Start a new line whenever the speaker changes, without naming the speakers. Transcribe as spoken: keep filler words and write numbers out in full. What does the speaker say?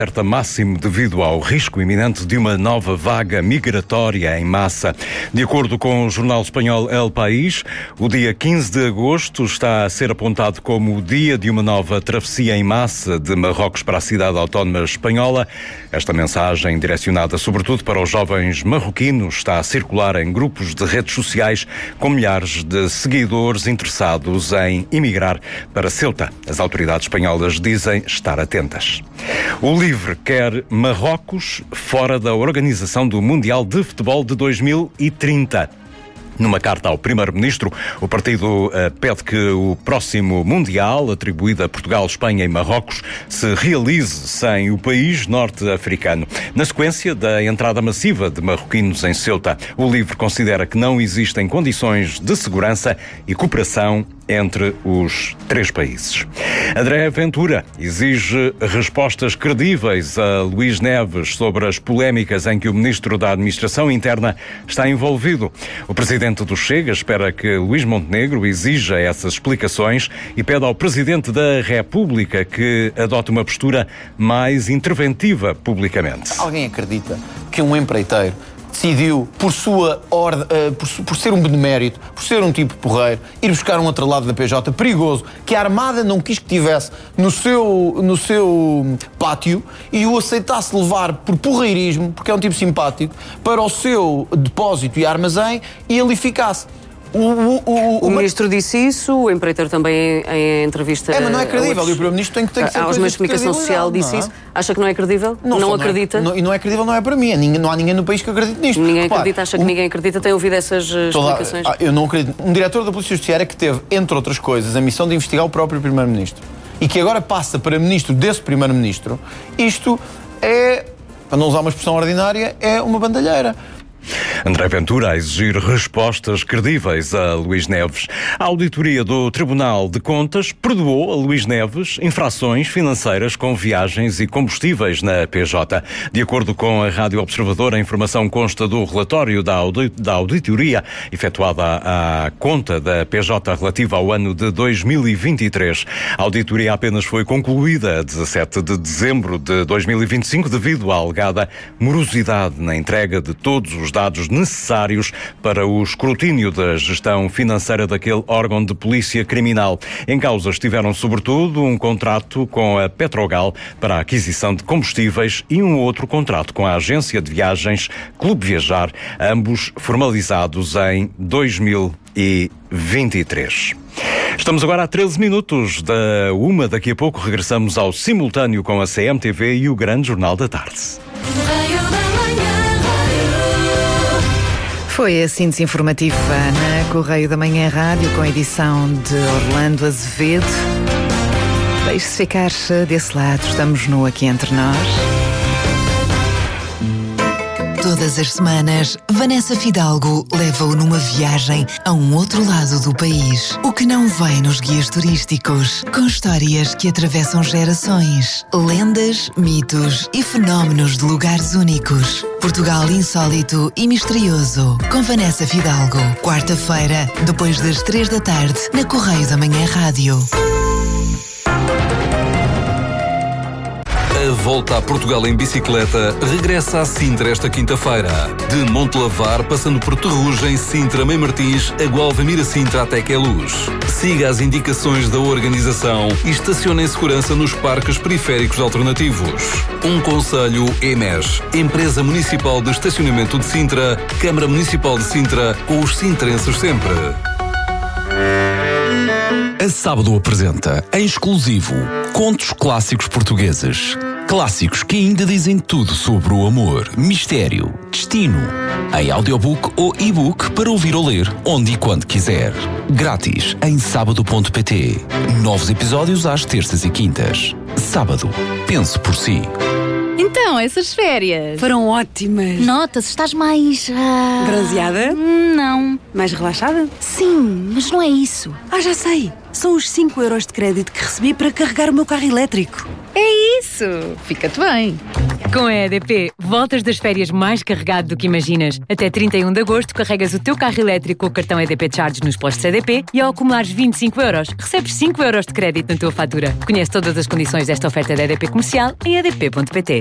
Alerta máximo devido ao risco iminente de uma nova vaga migratória em massa. De acordo com o jornal espanhol El País, o dia quinze de agosto está a ser apontado como o dia de uma nova travessia em massa de Marrocos para a cidade autónoma espanhola. Esta mensagem, direcionada sobretudo para os jovens marroquinos, está a circular em grupos de redes sociais com milhares de seguidores interessados em emigrar para Ceuta. As autoridades espanholas dizem estar atentas. O LIVRE quer Marrocos fora da organização do Mundial de Futebol de dois mil e trinta. Numa carta ao Primeiro-Ministro, o partido uh, pede que o próximo Mundial, atribuído a Portugal, Espanha e Marrocos, se realize sem o país norte-africano. Na sequência da entrada massiva de marroquinos em Ceuta, o LIVRE considera que não existem condições de segurança e cooperação entre os três países. André Ventura exige respostas credíveis a Luís Neves sobre as polémicas em que o Ministro da Administração Interna está envolvido. O presidente do Chega espera que Luís Montenegro exija essas explicações e pede ao Presidente da República que adote uma postura mais interventiva publicamente.
Alguém acredita que um empreiteiro decidiu, por sua ordem, uh, por, por ser um benemérito, por ser um tipo porreiro, ir buscar um outro lado da P J perigoso, que a Armada não quis que tivesse no seu, no seu pátio, e o aceitasse levar por porreirismo, porque é um tipo simpático, para o seu depósito e armazém, e ali ficasse. O, o, o,
o ministro disse isso, o empreiteiro também em, em entrevista...
É, mas não é credível, outros... e o primeiro-ministro tem que ter que ser
aos meios de comunicação social disse isso. Acha que não é credível? Não, não acredita?
Não é, não, e não é credível, não é para mim. Não há ninguém no país que acredite nisto.
Ninguém
Repare,
acredita, acha que
um,
ninguém acredita? Tem ouvido essas toda, explicações?
Ah, eu não acredito. Um diretor da Polícia Judiciária que teve, entre outras coisas, a missão de investigar o próprio primeiro-ministro e que agora passa para ministro desse primeiro-ministro, isto é, para não usar uma expressão ordinária, é uma bandalheira.
André Ventura a exigir respostas credíveis a Luís Neves. A auditoria do Tribunal de Contas perdoou a Luís Neves infrações financeiras com viagens e combustíveis na P J. De acordo com a Rádio Observador, a informação consta do relatório da, audit- da auditoria efetuada à, à conta da P J relativa ao ano de dois mil e vinte e três. A auditoria apenas foi concluída a dezassete de dezembro de dois mil e vinte e cinco devido à alegada morosidade na entrega de todos os dados necessários para o escrutínio da gestão financeira daquele órgão de polícia criminal. Em causa estiveram, sobretudo, um contrato com a Petrogal para a aquisição de combustíveis e um outro contrato com a agência de viagens Clube Viajar, ambos formalizados em dois mil e vinte e três. Estamos agora a treze minutos da uma. Daqui a pouco regressamos ao simultâneo com a C M T V e o Grande Jornal da Tarde.
Foi a síntese informativa na Correio da Manhã Rádio, com a edição de Orlando Azevedo. Deixe-se ficar desse lado, estamos no Aqui Entre Nós.
Todas as semanas, Vanessa Fidalgo leva-o numa viagem a um outro lado do país. O que não vem nos guias turísticos, com histórias que atravessam gerações, lendas, mitos e fenómenos de lugares únicos. Portugal insólito e misterioso, com Vanessa Fidalgo. Quarta-feira, depois das três da tarde, na Correio da Manhã Rádio.
A volta a Portugal em bicicleta regressa a Sintra esta quinta-feira. De Montelavar, passando por Terrugem, Sintra, Mãe Martins, a Gualvamira Sintra até Queluz. Siga as indicações da organização e estacione em segurança nos parques periféricos alternativos. Um conselho E M E S, Empresa Municipal de Estacionamento de Sintra, Câmara Municipal de Sintra, com os sintrenses sempre.
A Sábado apresenta, em exclusivo, contos clássicos portugueses. Clássicos que ainda dizem tudo sobre o amor, mistério, destino. Em audiobook ou e-book para ouvir ou ler, onde e quando quiser. Grátis em sábado ponto pt. Novos episódios às terças e quintas. Sábado, pense por si.
Então, essas férias
foram ótimas.
Nota-se, estás mais... Uh...
bronzeada?
Não.
Mais relaxada?
Sim, mas não é isso.
Ah, já sei. São os cinco euros de crédito que recebi para carregar o meu carro elétrico.
É isso. Fica-te bem.
Com a E D P, voltas das férias mais carregado do que imaginas. Até trinta e um de agosto, carregas o teu carro elétrico com o cartão E D P Charge nos postos E D P e ao acumulares vinte e cinco euros, recebes cinco euros de crédito na tua fatura. Conhece todas as condições desta oferta da E D P Comercial em e d p ponto p t.